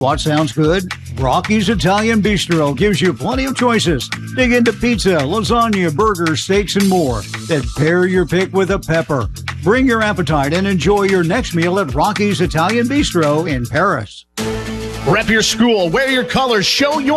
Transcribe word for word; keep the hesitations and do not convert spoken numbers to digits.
What sounds good? Rocky's Italian Bistro gives you plenty of choices. Dig into pizza, lasagna, burgers, steaks, and more. Then pair your pick with a pepper. Bring your appetite and enjoy your next meal at Rocky's Italian Bistro in Paris. Rep your school, wear your colors, show your